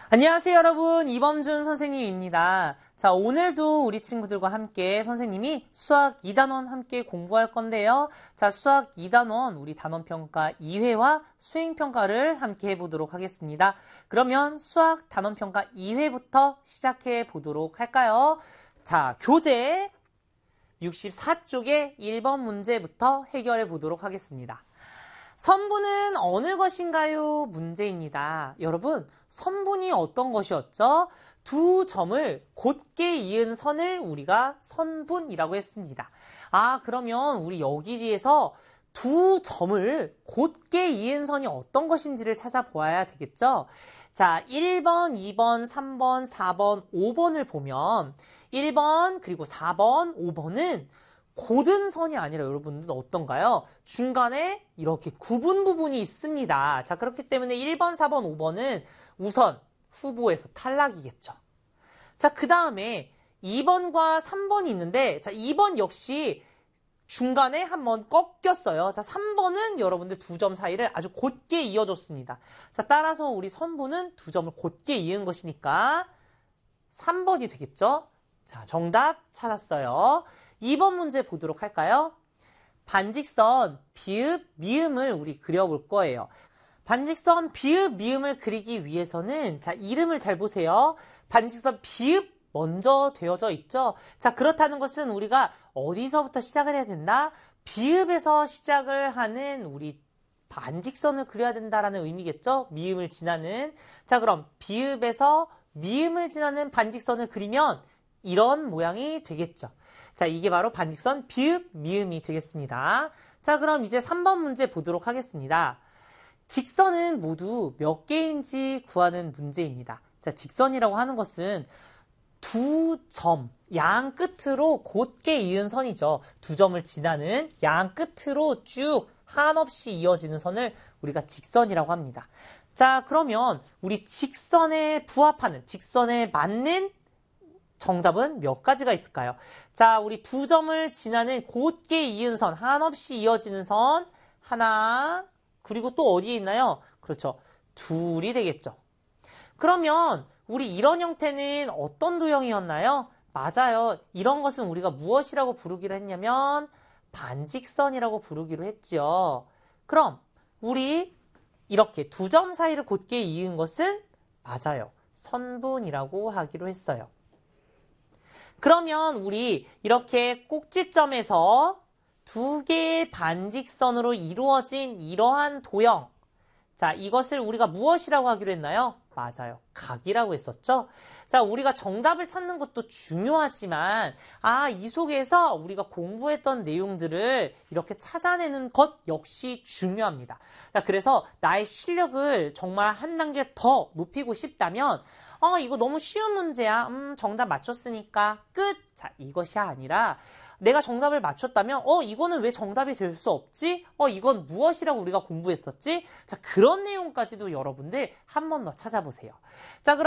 안녕하세요, 여러분. 이범준 선생님입니다. 자, 오늘도 우리 친구들과 함께 선생님이 수학 2단원 함께 공부할 건데요. 자, 수학 2단원 우리 단원평가 2회와 수행평가를 함께 해보도록 하겠습니다. 그러면 수학 단원평가 2회부터 시작해 보도록 할까요? 자, 교재 64쪽의 1번 문제부터 해결해 보도록 하겠습니다. 선분은 어느 것인가요? 문제입니다. 여러분, 선분이 어떤 것이었죠? 두 점을 곧게 이은 선을 우리가 선분이라고 했습니다. 그러면 우리 여기에서 두 점을 곧게 이은 선이 어떤 것인지를 찾아보아야 되겠죠? 자, 1번, 2번, 3번, 4번, 5번을 보면 1번, 그리고 4번, 5번은 곧은 선이 아니라 여러분들 어떤가요? 중간에 이렇게 굽은 부분이 있습니다. 자, 그렇기 때문에 1번, 4번, 5번은 우선 후보에서 탈락이겠죠. 자, 그 다음에 2번과 3번이 있는데, 자, 2번 역시 중간에 한번 꺾였어요. 자, 3번은 여러분들 두 점 사이를 아주 곧게 이어줬습니다. 자, 따라서 우리 선분은 두 점을 곧게 이은 것이니까 3번이 되겠죠? 자, 정답 찾았어요. 2번 문제 보도록 할까요? 반직선 비읍, 미음을 우리 그려볼 거예요. 반직선 비읍, 미음을 그리기 위해서는 자, 이름을 잘 보세요. 반직선 비읍 먼저 되어져 있죠. 자, 그렇다는 것은 우리가 어디서부터 시작을 해야 된다? 비읍에서 시작을 하는 우리 반직선을 그려야 된다라는 의미겠죠? 미음을 지나는. 자, 그럼 비읍에서 미음을 지나는 반직선을 그리면 이런 모양이 되겠죠. 자, 이게 바로 반직선 비읍, 미음이 되겠습니다. 자, 그럼 이제 3번 문제 보도록 하겠습니다. 직선은 모두 몇 개인지 구하는 문제입니다. 자, 직선이라고 하는 것은 두 점, 양 끝으로 곧게 이은 선이죠. 두 점을 지나는 양 끝으로 쭉 한없이 이어지는 선을 우리가 직선이라고 합니다. 자, 그러면 우리 직선에 부합하는, 직선에 맞는 정답은 몇 가지가 있을까요? 자, 우리 두 점을 지나는 곧게 이은 선, 한없이 이어지는 선 하나, 그리고 또 어디에 있나요? 그렇죠. 둘이 되겠죠. 그러면 우리 이런 형태는 어떤 도형이었나요? 맞아요. 이런 것은 우리가 무엇이라고 부르기로 했냐면 반직선이라고 부르기로 했죠. 그럼 우리 이렇게 두 점 사이를 곧게 이은 것은 맞아요. 선분이라고 하기로 했어요. 그러면 우리 이렇게 꼭지점에서 두 개의 반직선으로 이루어진 이러한 도형, 자, 이것을 우리가 무엇이라고 하기로 했나요? 맞아요. 각이라고 했었죠? 자, 우리가 정답을 찾는 것도 중요하지만 이 속에서 우리가 공부했던 내용들을 이렇게 찾아내는 것 역시 중요합니다. 자, 그래서 나의 실력을 정말 한 단계 더 높이고 싶다면 이거 너무 쉬운 문제야. 정답 맞췄으니까 끝. 자, 이것이 아니라 내가 정답을 맞췄다면 이거는 왜 정답이 될 수 없지? 이건 무엇이라고 우리가 공부했었지? 자, 그런 내용까지도 여러분들 한 번 더 찾아보세요. 자, 그럼